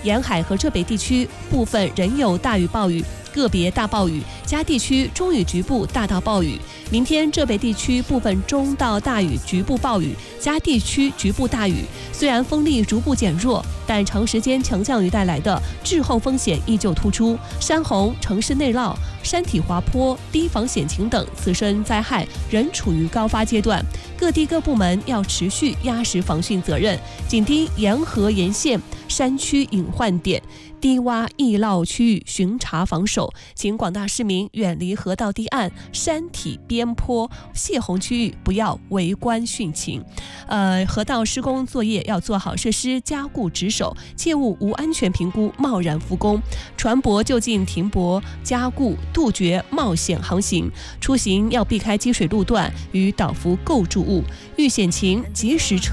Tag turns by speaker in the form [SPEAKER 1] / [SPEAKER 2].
[SPEAKER 1] 沿海和浙北地区部分仍有大雨暴雨，个别大暴雨，其他地区中雨局部大到暴雨。明天浙北地区部分中到大雨，局部暴雨，其他地区局部大雨。虽然风力逐步减弱，但长时间强降雨带来的滞后风险依旧突出，山洪、城市内涝、山体滑坡、堤防险情等次生灾害仍处于高发阶段。各地各部门要持续压实防汛责任，紧盯沿河沿线山区隐患点、低洼易涝区域巡查防守，请广大市民远离河道堤岸、山体边坡、泄洪区域，不要围观汛情。河道施工作业要做好设施加固值守，切勿无安全评估贸然复工。船舶就近停泊加固，杜绝冒险航行。出行要避开积水路段与倒伏构筑物，遇险情及时撤